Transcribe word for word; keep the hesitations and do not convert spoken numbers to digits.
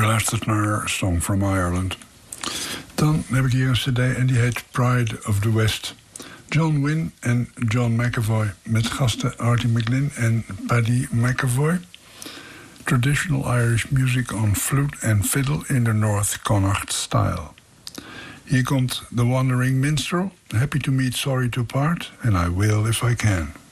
geluisterd naar Song from Ireland. Dan heb ik hier een cd en die heet Pride of the West. John Wynne en John McAvoy met gasten Artie McLean en Paddy McAvoy. Traditional Irish music on flute and fiddle in the North Connacht style. Hier komt The Wandering Minstrel, Happy to Meet, Sorry to Part, and I Will If I Can.